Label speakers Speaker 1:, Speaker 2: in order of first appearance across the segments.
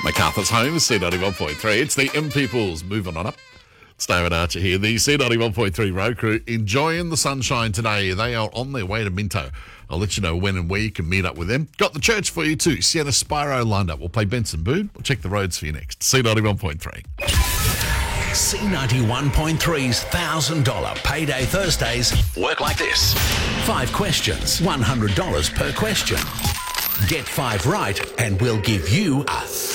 Speaker 1: Macarthur's home is C91.3. It's the M Peoples moving on up. It's David Archer here. The C91.3 road crew enjoying the sunshine today. They are on their way to Minto. I'll let you know when and where you can meet up with them. Got the church for you too. Sienna Spyro lined up. We'll play Benson Boone. We'll check the roads for you next. C91.3.
Speaker 2: C91.3's $1,000 Payday Thursdays work like this. 5 questions, $100 per question. Get 5 right and we'll give you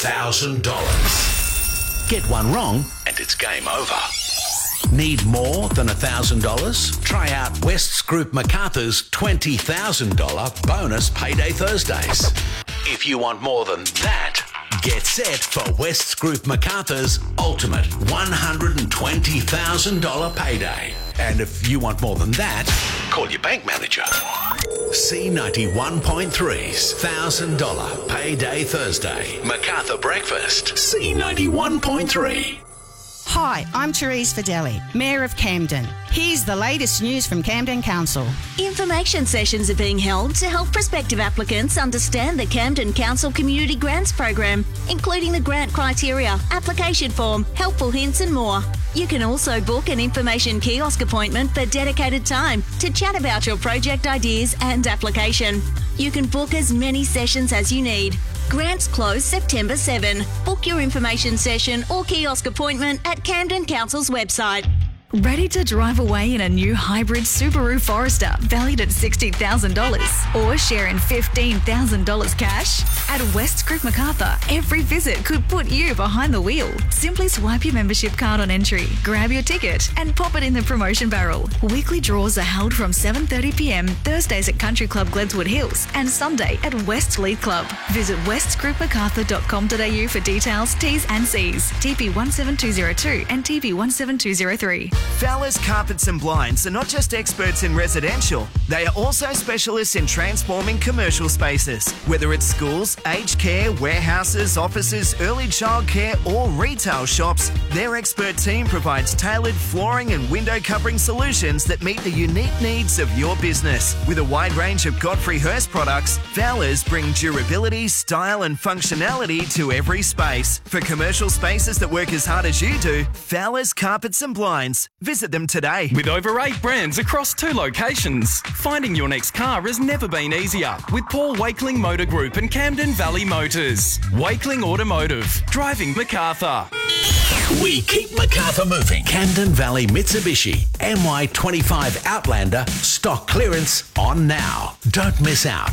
Speaker 2: $1,000. Get 1 wrong and it's game over. Need more than $1,000? Try out West's Group Macarthur's $20,000 bonus Payday Thursdays. If you want more than that, get set for West's Group Macarthur's ultimate $120,000 payday. And if you want more than that, call your bank manager. C91.3's $1,000 Payday Thursday. Macarthur Breakfast. C91.3.
Speaker 3: Hi, I'm Therese Fideli, Mayor of Camden. Here's the latest news from Camden Council.
Speaker 4: Information sessions are being held to help prospective applicants understand the Camden Council Community Grants Program, including the grant criteria, application form, helpful hints and more. You can also book an information kiosk appointment for dedicated time to chat about your project ideas and application. You can book as many sessions as you need. Grants close September 7. Book your information session or kiosk appointment at Camden Council's website.
Speaker 5: Ready to drive away in a new hybrid Subaru Forester valued at $60,000 or share in $15,000 cash? At West Group Macarthur, every visit could put you behind the wheel. Simply swipe your membership card on entry, grab your ticket and pop it in the promotion barrel. Weekly draws are held from 7:30pm Thursdays at Country Club Gledswood Hills and Sunday at West Lead Club. Visit westgroupmacarthur.com.au for details, T's and C's. TP 17202 and TP 17203.
Speaker 6: Fowler's Carpets and Blinds are not just experts in residential, they are also specialists in transforming commercial spaces. Whether it's schools, aged care, warehouses, offices, early childcare or retail shops, their expert team provides tailored flooring and window covering solutions that meet the unique needs of your business. With a wide range of Godfrey Hirst products, Fowler's bring durability, style and functionality to every space. For commercial spaces that work as hard as you do, Fowler's Carpets and Blinds. Visit them today.
Speaker 7: With over 8 brands across 2 locations, finding your next car has never been easier with Paul Wakeling Motor Group and Camden Valley Motors. Wakeling Automotive, driving Macarthur.
Speaker 2: We keep Macarthur moving. Camden Valley Mitsubishi MY25 Outlander stock clearance on now. Don't miss out.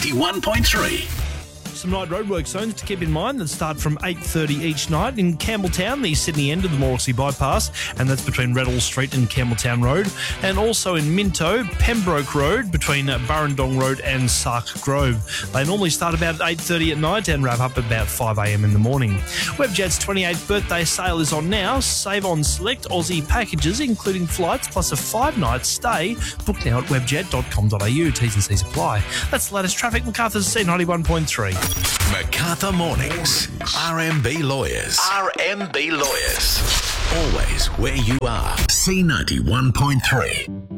Speaker 2: C91.3.
Speaker 8: Some night roadwork zones to keep in mind that start from 8:30 each night in Campbelltown, the Sydney end of the Morrissey Bypass, and that's between Reddell Street and Campbelltown Road, and also in Minto, Pembroke Road between Burrendong Road and Sark Grove. They normally start about 8:30 at night and wrap up about 5am in the morning. Webjet's 28th birthday sale is on now. Save on select Aussie packages, including flights plus a 5-night stay. Book now at webjet.com.au. T's and C's apply. That's the latest traffic. Macarthur's C91.3.
Speaker 2: Macarthur Mornings. RMB Lawyers. RMB Lawyers. Always where you are. C91.3.